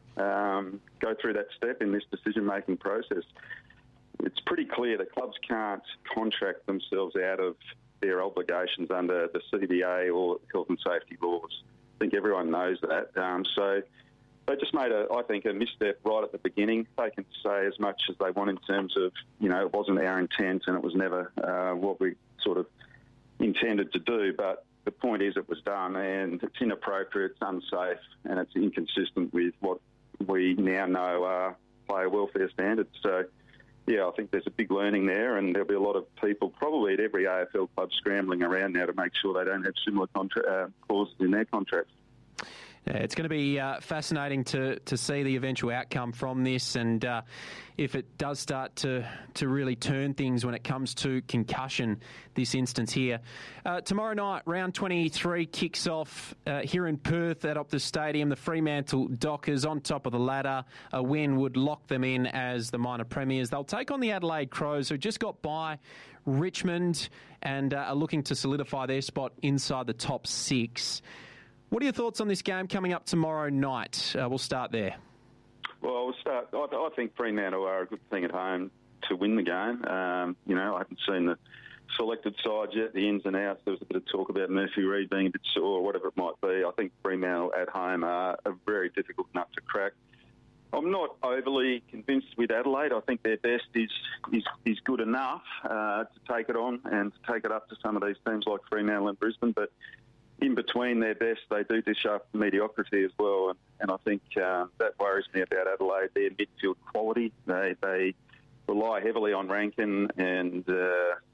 go through that step in this decision-making process. It's pretty clear that clubs can't contract themselves out of their obligations under the CBA or health and safety laws. I think everyone knows that. So they just made, I think, a misstep right at the beginning. They can say as much as they want in terms of, it wasn't our intent and it was never what we sort of intended to do. But the point is it was done, and it's inappropriate, it's unsafe, and it's inconsistent with what we now know are player welfare standards. So, yeah, I think there's a big learning there, and there'll be a lot of people probably at every AFL club scrambling around now to make sure they don't have similar clauses in their contracts. Yeah, it's going to be fascinating to see the eventual outcome from this, and if it does start to really turn things when it comes to concussion, this instance here. Tomorrow night, round 23 kicks off here in Perth at Optus Stadium. The Fremantle Dockers on top of the ladder. A win would lock them in as the minor premiers. They'll take on the Adelaide Crows, who just got by Richmond and are looking to solidify their spot inside the top 6. What are your thoughts on this game coming up tomorrow night? We'll start there. Well, we'll start. I think Fremantle are a good thing at home to win the game. I haven't seen the selected sides yet, the ins and outs. There was a bit of talk about Murphy Reid being a bit sore or whatever it might be. I think Fremantle at home are a very difficult nut to crack. I'm not overly convinced with Adelaide. I think their best is good enough to take it on and to take it up to some of these teams like Fremantle and Brisbane, but in between their best, they do dish up mediocrity as well, and I think that worries me about Adelaide. Their midfield quality, they rely heavily on Rankin and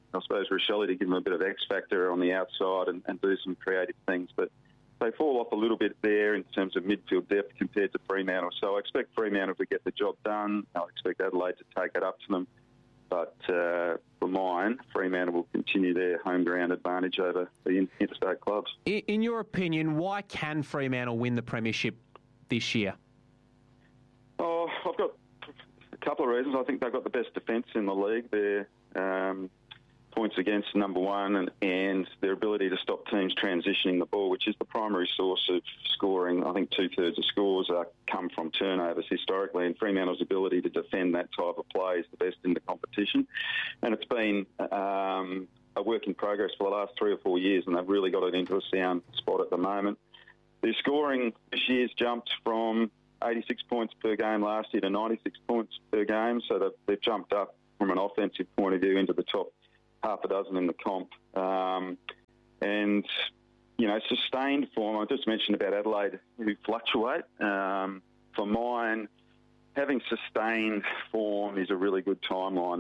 I suppose, Rochelle to give them a bit of X factor on the outside and do some creative things. But they fall off a little bit there in terms of midfield depth compared to Fremantle. So I expect Fremantle to get the job done. I expect Adelaide to take it up to them. But for mine, Fremantle will continue their home ground advantage over the interstate clubs. In your opinion, why can Fremantle win the premiership this year? Oh, I've got a couple of reasons. I think they've got the best defence in the league. Their points against number one and their ability to stop teams transitioning the ball, which is the primary source of scoring. I think 2/3 of scores come from turnovers historically, and Fremantle's ability to defend that type of play is the best in the competition. And it's been a work in progress for the last 3 or 4 years, and they've really got it into a sound spot at the moment. Their scoring this year's jumped from 86 points per game last year to 96 points per game, so they've jumped up from an offensive point of view into the top half a dozen in the comp. And, you know, sustained form, I just mentioned about Adelaide, who fluctuate. For mine, having sustained form is a really good timeline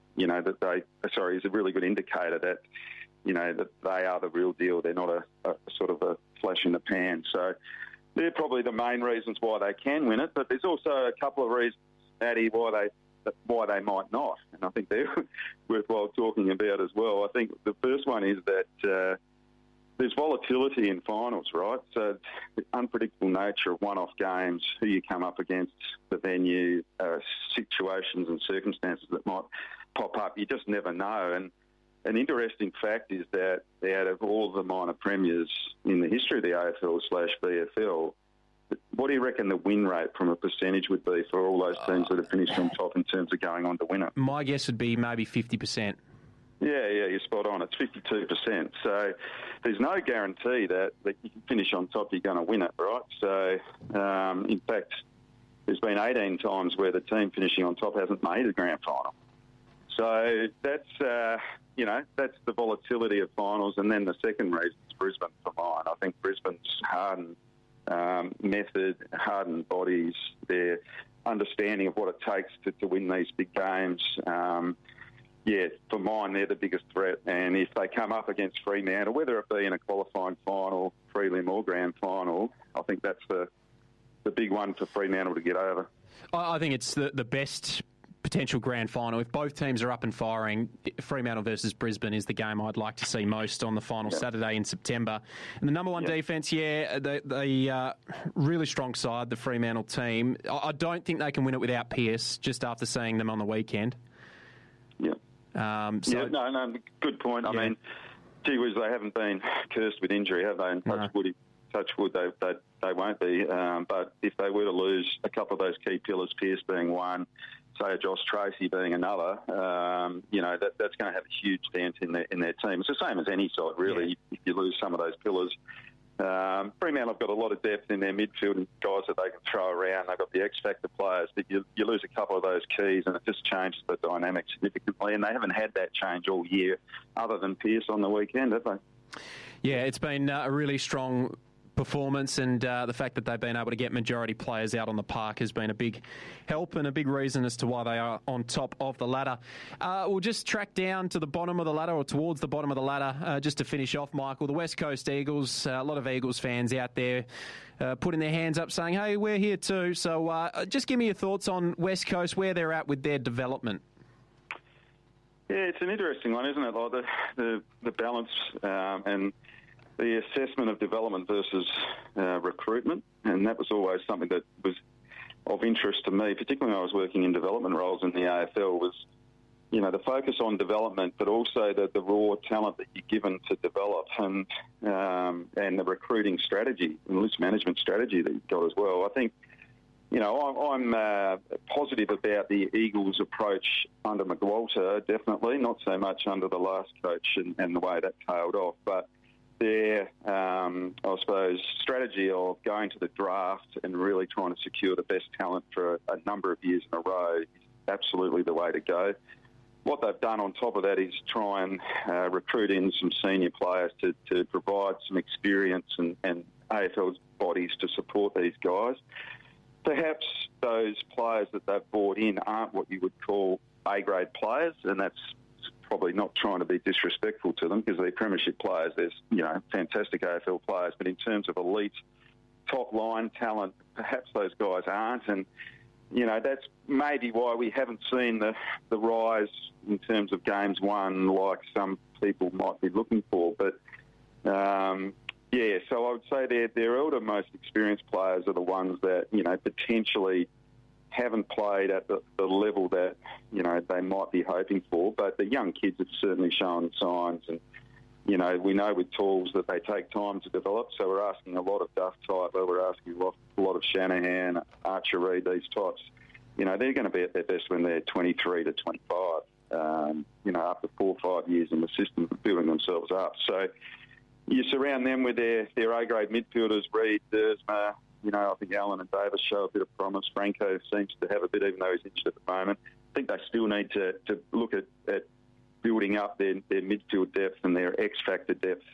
is a really good indicator that, you know, that they are the real deal. They're not a sort of a flash in the pan. So they're probably the main reasons why they can win it, but there's also a couple of reasons, Addy, why they might not, and I think they're worthwhile talking about as well. I think the first one is that there's volatility in finals, right? So the unpredictable nature of one-off games, who you come up against, the venue, situations and circumstances that might pop up, you just never know. And an interesting fact is that out of all the minor premiers in the history of the AFL/VFL, what do you reckon the win rate from a percentage would be for all those teams that have finished on top in terms of going on to win it? My guess would be maybe 50%. Yeah, you're spot on. It's 52%. So there's no guarantee that you can finish on top, you're going to win it, right? So, in fact, there's been 18 times where the team finishing on top hasn't made a grand final. So that's the volatility of finals. And then the second reason is Brisbane for mine. I think Brisbane's hardened method, hardened bodies, their understanding of what it takes to win these big games. For mine, they're the biggest threat. And if they come up against Fremantle, whether it be in a qualifying final, prelim or grand final, I think that's the big one for Fremantle to get over. I think it's the best potential grand final. If both teams are up and firing, Fremantle versus Brisbane is the game I'd like to see most on the final Saturday in September. And the number one defence, they really strong side, the Fremantle team. I don't think they can win it without Pearce, just after seeing them on the weekend. Yeah. Good point. I mean, gee whiz, they haven't been cursed with injury, have they? And touch wood, they won't be. But if they were to lose a couple of those key pillars, Pearce being one, say a Josh Tracy being another, that's going to have a huge dent in their team. It's the same as any side, really. If you lose some of those pillars. Fremantle have got a lot of depth in their midfield and guys that they can throw around. They've got the X-factor players, but you lose a couple of those keys and it just changes the dynamic significantly. And they haven't had that change all year other than Pearce on the weekend, have they? Yeah, it's been a really strong performance, and the fact that they've been able to get majority players out on the park has been a big help and a big reason as to why they are on top of the ladder. We'll just track down to the bottom of the ladder, or towards the bottom of the ladder, just to finish off, Michael. The West Coast Eagles, a lot of Eagles fans out there putting their hands up saying, hey, we're here too. So just give me your thoughts on West Coast, where they're at with their development. Yeah, it's an interesting one, isn't it? Like the balance and the assessment of development versus recruitment, and that was always something that was of interest to me, particularly when I was working in development roles in the AFL, was, you know, the focus on development, but also the raw talent that you're given to develop, and the recruiting strategy and list management strategy that you've got as well. I think, you know, I'm positive about the Eagles' approach under McWalter, definitely, not so much under the last coach and the way that tailed off, but their, I suppose, strategy of going to the draft and really trying to secure the best talent for a number of years in a row is absolutely the way to go. What they've done on top of that is try and recruit in some senior players to provide some experience and AFL bodies to support these guys. Perhaps those players that they've brought in aren't what you would call A-grade players, and that's probably not trying to be disrespectful to them because they're premiership players. There's, fantastic AFL players, but in terms of elite top-line talent, perhaps those guys aren't. And, that's maybe why we haven't seen the rise in terms of games won like some people might be looking for. But, so I would say their elder, most experienced players are the ones that, potentially haven't played at the level that, they might be hoping for. But the young kids have certainly shown signs. And, we know with Tools that they take time to develop. So we're asking a lot of Duff Tyler, we're asking a lot of Shanahan, Archer Reed, these types. They're going to be at their best when they're 23 to 25, after 4 or 5 years in the system, building themselves up. So you surround them with their A-grade midfielders, Reed, Dersma. I think Allen and Davis show a bit of promise. Franco seems to have a bit, even though he's injured at the moment. I think they still need to look at building up their midfield depth and their X-factor depth